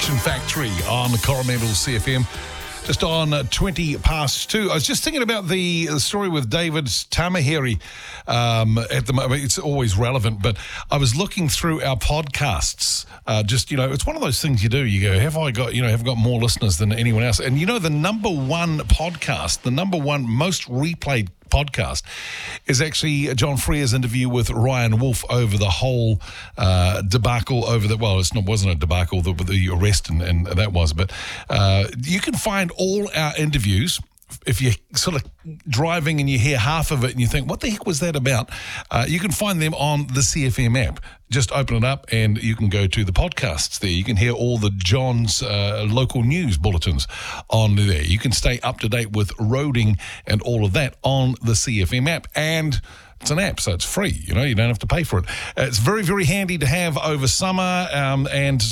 Action Factory on Coromandel CFM. Just on 20 past 2. I was just thinking about the story with David Tamahiri at the moment. It's always relevant, but I was looking through our podcasts. It's one of those things you do. You go, have I got more listeners than anyone else? And the number one podcast, the number one most replayed podcast is actually John Freer's interview with Ryan Wolf over the whole debacle over the, well, wasn't a debacle, the arrest and that was, but you can find all our interviews. If you're sort of driving and you hear half of it and you think, what the heck was that about? You can find them on the CFM app. Just open it up and you can go to the podcasts there. You can hear all the John's local news bulletins on there. You can stay up to date with roading and all of that on the CFM app. And it's an app, so it's free. You don't have to pay for it. It's very, very handy to have over summer and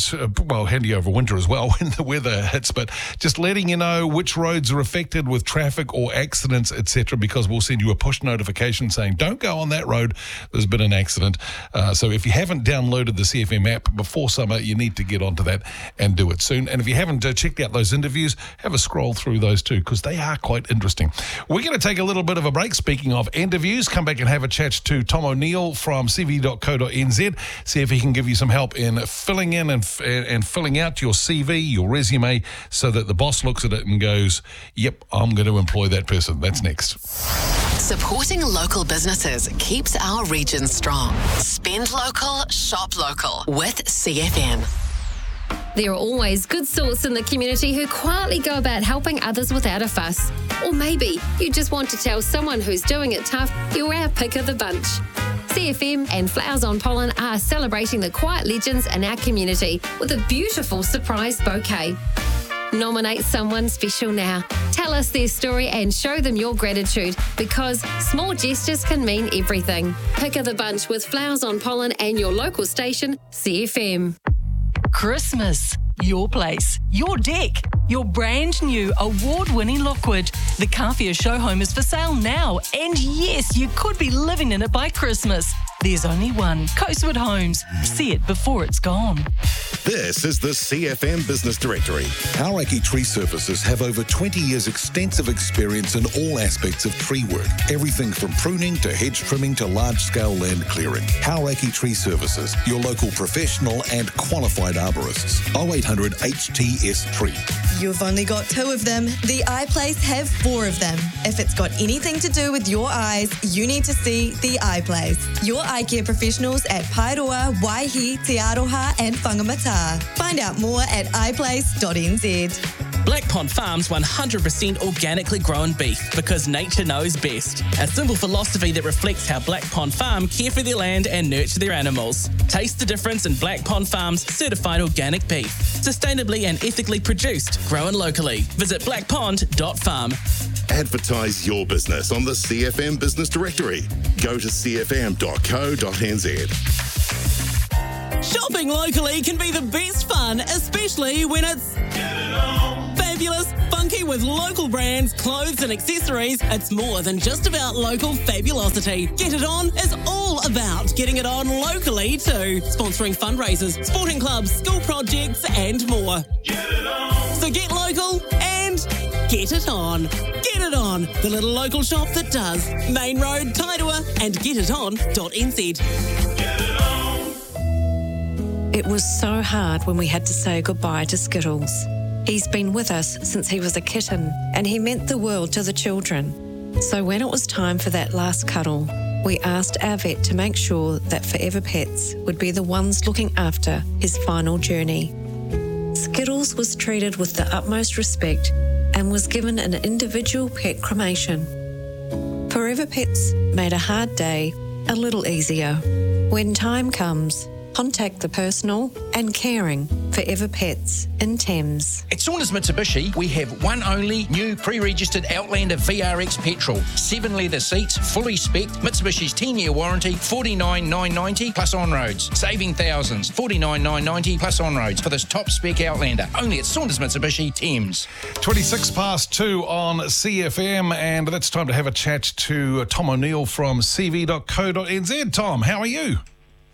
handy over winter as well when the weather hits. But just letting you know which roads are affected with traffic or accidents, etc., because we'll send you a push notification saying, don't go on that road. There's been an accident. So if you haven't downloaded the CFM app before summer, you need to get onto that and do it soon. And if you haven't checked out those interviews, have a scroll through those too, because they are quite interesting. We're going to take a little bit of a break. Speaking of interviews, come back and have a chat to Tom O'Neill from cv.co.nz, see if he can give you some help in filling in and filling out your CV, your resume, so that the boss looks at it and goes, yep, I'm going to employ that person. That's next. Supporting local businesses keeps our region strong. Spend local, shop local with CFM. There are always good sorts in the community who quietly go about helping others without a fuss. Or maybe you just want to tell someone who's doing it tough you're our pick of the bunch. CFM and Flowers on Pollen are celebrating the quiet legends in our community with a beautiful surprise bouquet. Nominate someone special now. Tell us their story and show them your gratitude, because small gestures can mean everything. Pick of the bunch with Flowers on Pollen and your local station, CFM. Christmas, your place, your deck, your brand new award-winning Lockwood. The Kawhia show home is for sale now, and yes, you could be living in it by Christmas. There's only one, Coastwood Homes. See it before it's gone. This is the CFM Business Directory. Hauraki Tree Services have over 20 years extensive experience in all aspects of tree work. Everything from pruning to hedge trimming to large-scale land clearing. Hauraki Tree Services, your local professional and qualified arborists. 0800 HTS Tree. You've only got 2 of them. The Eye Place have 4 of them. If it's got anything to do with your eyes, you need to see the Eye Place. Your eye care professionals at Paeroa, Waihi, Te Aroha and Whangamata. Find out more at eyeplace.nz. Black Pond Farms 100% organically grown beef, because nature knows best. A simple philosophy that reflects how Black Pond Farm care for their land and nurture their animals. Taste the difference in Black Pond Farm's certified organic beef. Sustainably and ethically produced, grown locally. Visit blackpond.farm. Advertise your business on the CFM Business Directory. Go to cfm.co.nz. Shopping locally can be the best fun, especially when it's fabulous, funky with local brands, clothes and accessories. It's more than just about local fabulosity. Get It On is all about getting it on locally too. Sponsoring fundraisers, sporting clubs, school projects and more. So get local and get it on. Get It On, the little local shop that does. Main Road, Tairua and getiton.nz. It was so hard when we had to say goodbye to Skittles. He's been with us since he was a kitten, and he meant the world to the children. So when it was time for that last cuddle, we asked our vet to make sure that Forever Pets would be the ones looking after his final journey. Skittles was treated with the utmost respect and was given an individual pet cremation. Forever Pets made a hard day a little easier. When time comes, contact the personal and caring Forever Pets in Thames. At Saunders Mitsubishi, we have one only new pre-registered Outlander VRX petrol. 7 leather seats, fully spec'd, Mitsubishi's 10-year warranty, $49,990 plus on-roads. Saving thousands, $49,990 plus on-roads for this top spec Outlander. Only at Saunders Mitsubishi, Thames. 26 past 2 on CFM, and it's time to have a chat to Tom O'Neill from cv.co.nz. Tom, how are you?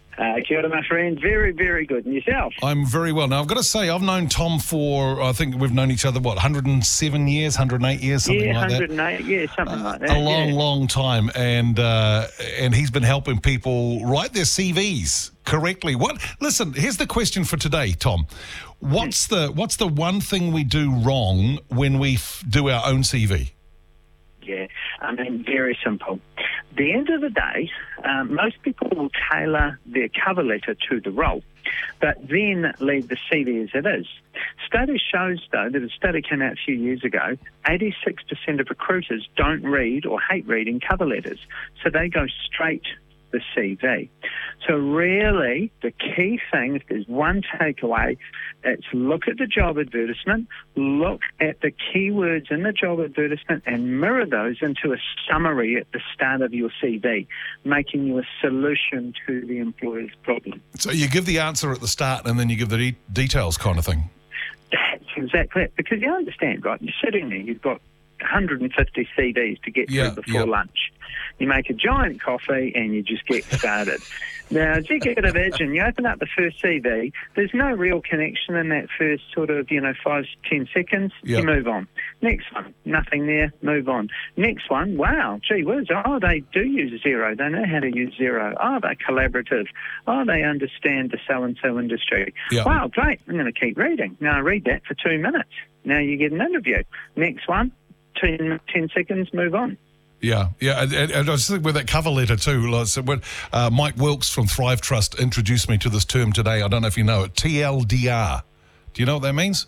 Kia ora, my friend. Very, very good. And yourself? I'm very well. Now, I've got to say, I've known Tom for, I think we've known each other, 107 years, 108 years, something like that? 108, something like that. A long time. And he's been helping people write their CVs correctly. Listen, here's the question for today, Tom. What's the one thing we do wrong when we do our own CV? Yeah, I mean, very simple. At the end of the day, most people will tailor their cover letter to the role, but then leave the CV as it is. Study shows, though, that a study came out a few years ago, 86% of recruiters don't read or hate reading cover letters, so they go straight the CV. So really, the key thing, if there's one takeaway, it's look at the job advertisement, look at the keywords in the job advertisement and mirror those into a summary at the start of your CV, making you a solution to the employer's problem. So you give the answer at the start and then you give the details kind of thing. That's exactly it. Because you understand, right, you're sitting there, you've got 150 CVs to get through before lunch. You make a giant coffee and you just get started. Now, executive agent, you open up the first CV, there's no real connection in that first sort of, 5 to 10 seconds. You move on. Next one, nothing there, move on. Next one, wow, gee whiz, they do use Xero. They know how to use Xero. They're collaborative. They understand the so-and-so industry. Wow, great, I'm going to keep reading. Now, I read that for 2 minutes. Now you get an interview. Next one, 10 seconds, move on. Yeah. And I was thinking with that cover letter too. Like, so when Mike Wilkes from Thrive Trust introduced me to this term today, I don't know if you know it, TLDR. Do you know what that means?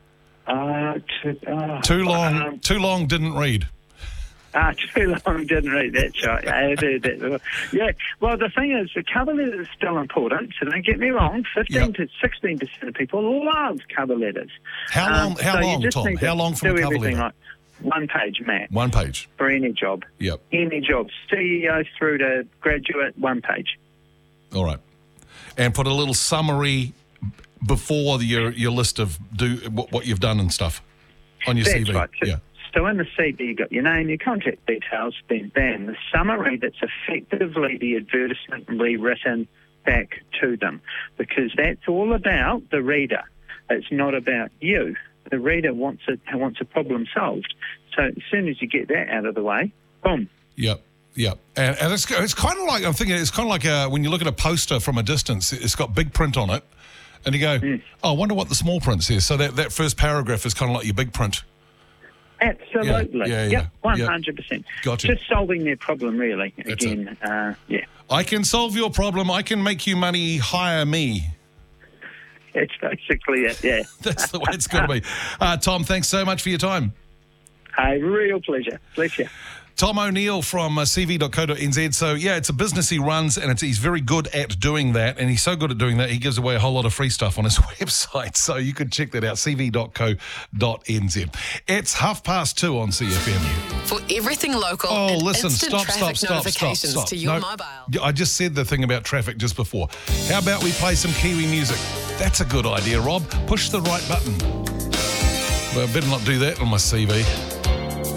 Too long, didn't read. Too long, didn't read. That's right. I have heard that. Yeah. Well, the thing is, the cover letter is still important. So don't get me wrong. 15 to 16% of people love cover letters. How long, Tom? How long from a cover letter? Like 1 page, Matt. 1 page. For any job. Yep. Any job. CEO through to graduate, 1 page. All right. And put a little summary before your list of what you've done and stuff on your CV. Right. So in the CV, you've got your name, your contact details, then bam, the summary that's effectively the advertisement rewritten back to them. Because that's all about the reader. It's not about you. The reader wants a problem solved. So as soon as you get that out of the way, boom. Yep. And it's kind of like, I'm thinking, it's kind of like when you look at a poster from a distance, it's got big print on it, and you go, I wonder what the small print says. So that first paragraph is kind of like your big print. Absolutely. Yeah. 100%. Gotcha. Just solving their problem, really. Again, I can solve your problem. I can make you money. Hire me. It's basically it, yeah. That's the way it's got to be. Tom, thanks so much for your time. A real pleasure. Bless you. Tom O'Neill from cv.co.nz. So, it's a business he runs, and he's very good at doing that. And he's so good at doing that, he gives away a whole lot of free stuff on his website. So you can check that out, cv.co.nz. It's 2:30 on CFM. For everything local, and instant stop. notifications to your mobile. I just said the thing about traffic just before. How about we play some Kiwi music? That's a good idea, Rob. Push the right button. Well, I better not do that on my CV.